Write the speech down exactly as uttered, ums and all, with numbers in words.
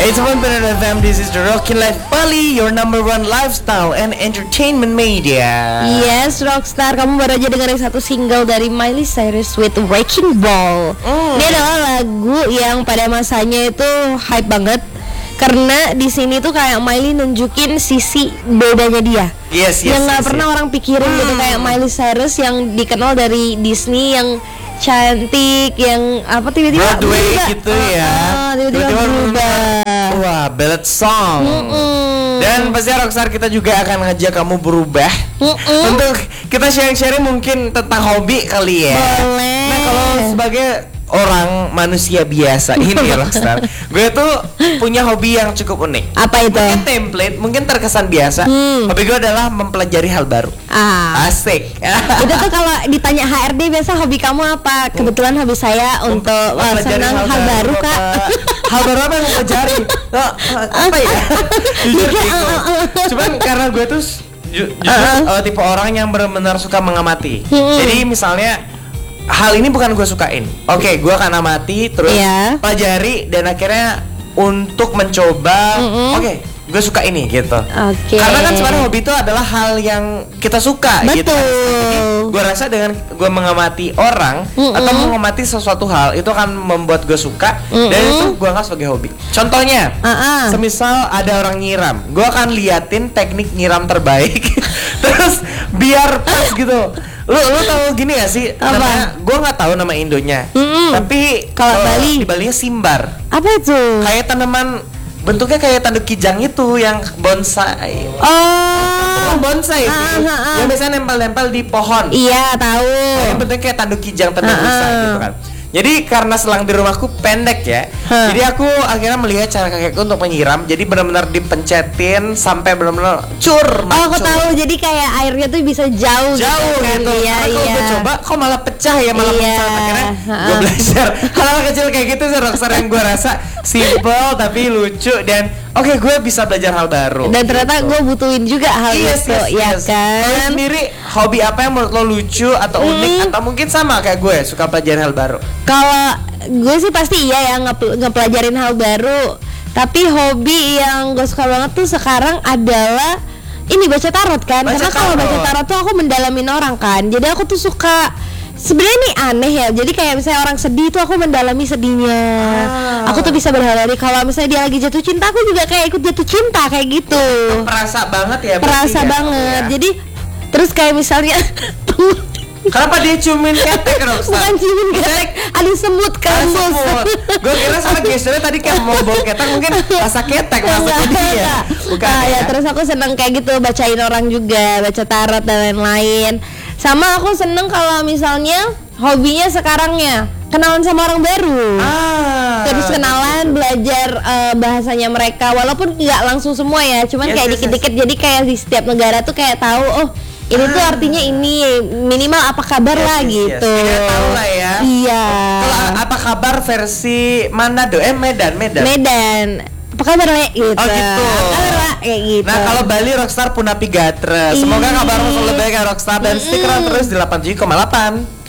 It's one point F M. This is the Rockin' Life Bali, your number one lifestyle and entertainment media. Yes, Rockstar, kamu baru aja dengerin satu single dari Miley Cyrus with Wrecking Ball. Mm. Ini adalah lagu yang pada masanya itu hype banget karena di sini tuh kayak Miley nunjukin sisi bedanya dia. Yes, yes. Yang nggak yes, pernah yes. orang pikirin hmm. gitu, kayak Miley Cyrus yang dikenal dari Disney yang cantik, yang apa tiba-tiba Broadway berubah. gitu ya. Uh, tiba-tiba berubah. Wah, ballad song. Mm-mm. Dan pasti Rockstar kita juga akan ngajak kamu berubah. Mm-mm. Untuk kita sharing-sharing mungkin tentang hobi kali ya. Boleh. Nah, kalau sebagai orang manusia biasa ini Rockstar, gue tuh punya hobi yang cukup unik. Apa itu? Mungkin template, mungkin terkesan biasa. Hmm. Hobi gue adalah mempelajari hal baru. Ah. Asik. Itu tuh kalau ditanya H R D biasa hobi kamu apa? Kebetulan hobi saya Mem- untuk uh, senang hal, hal baru, Kak. Hal baru apa yang mempelajari? Oh, apa ya? Jujur bingung. Cuman karena gue tuh ju- jujur uh-uh. uh, tipe orang yang benar-benar suka mengamati. Hmm. Jadi misalnya hal ini bukan gue sukain. Oke, okay, gue akan amati terus yeah. pelajari dan akhirnya untuk mencoba. Mm-hmm. Oke, okay, gue suka ini gitu. Okay. Karena kan sebenarnya hobi itu adalah hal yang kita suka. Betul. Gitu. Jadi gue rasa dengan gue mengamati orang mm-hmm. atau mengamati sesuatu hal itu akan membuat gue suka mm-hmm. dan itu gue anggap sebagai hobi. Contohnya, uh-uh. semisal ada orang nyiram, gue akan liatin teknik nyiram terbaik. Terus biar pas gitu. Lu lu tahu gini gak sih? Apa? Namanya, gue nggak tahu nama Indonya. Mm-hmm. Tapi kalau Bali, di Balinya simbar. Apa itu? Kayak tanaman bentuknya kayak tanduk kijang itu yang bonsai. Oh, bonsai itu. Ah, ah, ah. Yang biasanya nempel-nempel di pohon. Iya, tahu. Kayak bentuknya kayak tanduk kijang, tanduk ah, rusa gitu kan. Jadi karena selang di rumahku pendek ya, huh. jadi aku akhirnya melihat cara kakekku untuk menyiram. Jadi benar-benar dipencetin sampai benar-benar cur. Oh, aku tahu. Jadi kayak airnya tuh bisa jauh. Jauh gitu. gitu. Iya, Karena iya. gue coba, kok malah pecah ya, malah iya. pecah. Akhirnya gue belajar hal-hal kecil kayak gitu sih, Rockstar, yang gue rasa simple tapi lucu dan oke, okay, gue bisa belajar hal baru. Dan ternyata gitu. Gue butuhin juga hal yes, itu, yes, ya yes. kan? Lo sendiri hobi apa yang menurut lo lucu atau hmm. unik atau mungkin sama kayak gue suka pelajarin hal baru? Kalau gue sih pasti iya ya nge- ngepelajarin hal baru. Tapi hobi yang gue suka banget tuh sekarang adalah ini baca tarot kan. Baca Karena kalau baca tarot tuh aku mendalamin orang kan. Jadi aku tuh suka. Sebenarnya ini aneh ya. Jadi kayak misalnya orang sedih tuh aku mendalami sedihnya. Ah. Aku tuh bisa berhari-hari kalau misalnya dia lagi jatuh cinta, aku juga kayak ikut jatuh cinta kayak gitu. Perasa banget ya. Perasa ya, banget. Ya. Jadi terus kayak misalnya kenapa dia ciumin ketek, Rockstar? Bukan ciumin ketek, ada semut kan, semut. Gue kira sama gesturnya tadi kayak mau bawa ketek, mungkin rasa ketek masuk dia. Bukan nah, ya? ya. Terus aku seneng kayak gitu, bacain orang juga, baca tarot dan lain-lain. Sama aku seneng kalau misalnya hobinya sekarangnya kenalan sama orang baru. Ah, terus kenalan, belajar uh, bahasanya mereka, walaupun nggak langsung semua ya, cuman yes, kayak yes, dikit-dikit. Yes. Jadi kayak di setiap negara tuh kayak tahu, oh ini ah. tuh artinya ini, minimal apa kabar yes, lah yes, gitu. Yes. Tahu lah ya. Iya. Kalau apa kabar versi Manado, eh Medan, Medan. Medan. Apa kabar Le? Gitu. Oh gitu. Kabar kayak gitu. Nah kalau Bali Rockstar Punapi Gatre. Semoga kabarmu selalu baik ya Rockstar dan stick around terus di delapan puluh tujuh koma delapan.